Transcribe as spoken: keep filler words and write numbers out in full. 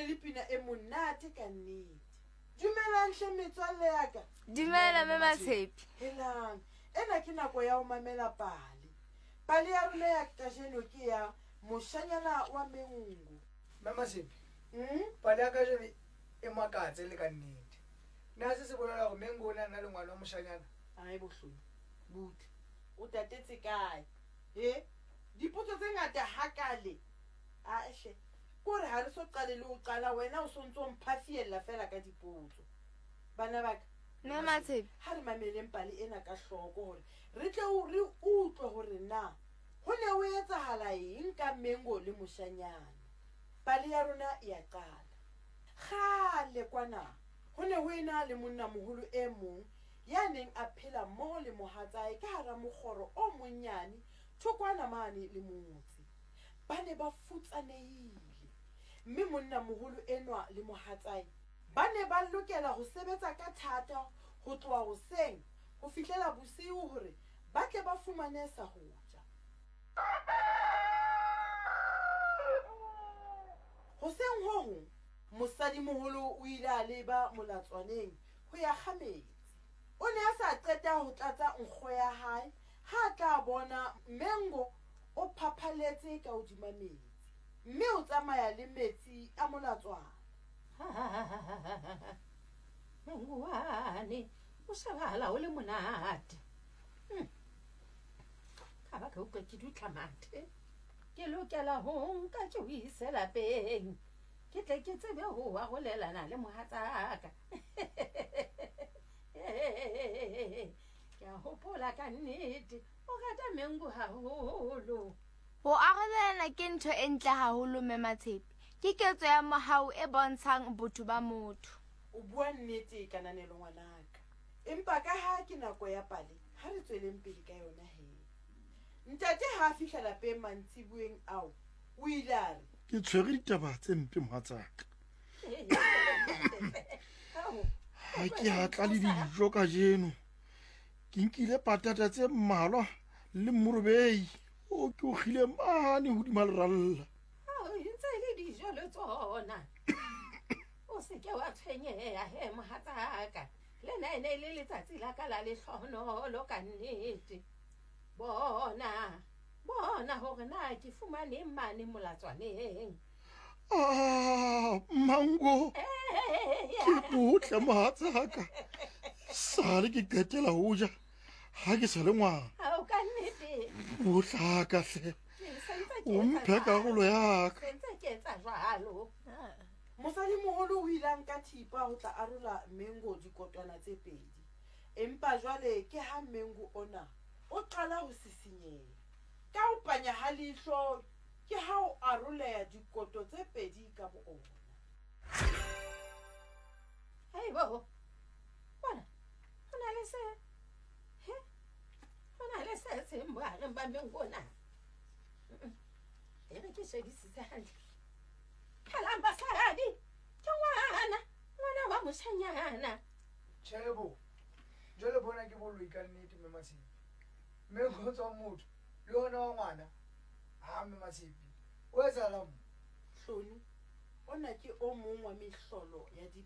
le pina e monate ka nnete. Dumelang hle metswalle ya ka. Dumela mme Matshepi. Helang, ena ke nako ya ho mamela pale. Pale ya rona ya kajeno ke ya moshanyana wa Mengu. Mme Matshepi. Mm? Pale ya kajeno e makatse le ka nnete. Na se se bolela gore Mengu o na le ngwana wa moshanyana. Ai bohlodi. Butle. O tatetse kae? Eh? Dipotso tse ngata hakale. A eshe. Kore ha re so qale le o qala wena o sontso mphafiella fela ka dipotso. Bana ba ka. Mme Matshepi. Ha re mameleng pale ena ka hloko hore re tle o re utlwe hore na ho ne o etsahala eng ka Mengu le moshanyana. Pale ya rona e a qala. Kgale kwana ho ne ho ena le monna moholo e mong ya neng a phela mmoho le mohatsae ka hara mokgoro o monyane thokwana mane le motse. Ba ne ba futsanehile, mme monna moholo enwa le mohatsae ba ne ba lokela ho sebetsa ka thata ho tloha hoseng ho fihlela bosiu hore ba tle ba fumane sa ho ja. Hoseng ho hong mosadi moholo o ile a leba molatswaneng ho ya kgametse. O ne a sa qeta ho tlatsa nkgo ya hae ha tla bona Mengu o phaphaletse ka hodima metsi, mme o tsamaya le metsi a molatswana. Mengu wane o shabahala o le monate. Ka ba ka utlwa ke dutla mathe. Ke lokela ho nka ke o ise lapeng. Ke tle ke tsebe ho arolelana le mohatsaka. Ke a hopola ka nnete o rata Mengu haholo. Ho arolelana ke ntho e ntle haholo mme Matshepi. Ke ketso ya mohau e bontshang botho ba motho. O bua nnete kananelo ngwanaka. Empa ka ha ke nako ya pale, ha re tsweleng pele ka yona he. Ntate ha fihla lapeng mantsibueng ao, o ile a re, ke tshwere ditaba tse mpe mohatsaka. Ha ke hatla le dijo ka jeno. Ke nkile patata tse mmalwa le morobei o ke o khile mane hodima leralla. Ao ntse le dijo le tsona. O se ke wa tshwenyeha he mohatsaka. Le nene le letsatsi la ka la lehlohonolo ka nnete. Bona bona hore na ke fumane mane molatswaneng. Ah, Mango. Ke butle mohatsaka. Sale ke qetela ho ja ha ke sa le ngwana. Ao ka nnete. Bohlaka hle. O mphe karolo ya ka. Sentse ke etsa jwalo. mosadi moholo o ile a nka thipa ho tla arola Mengu dikotwana tse pedi. Empa jwale ke ha Mengu ona o qala ho sisinyeha. Ka ho panya ha leihlo ke ha o aroleha dikoto tse pedi ka bo ona. Hei bo. Bona. Hona le se. He? Hona le se se mbare ba Mengu na. Ere ke shebisitse hantle. Kalamba saradi. Ke ngwana. Ngwana wa moshanyana. Tjhebo. Jwale bona ke boloi ka nnete mme Matshepi. Mengu o tswa motho le ona wa ngwana. Ha mme Matshepi. O etsahala mo. Hloni ona ke o mong wa mehlolo ya di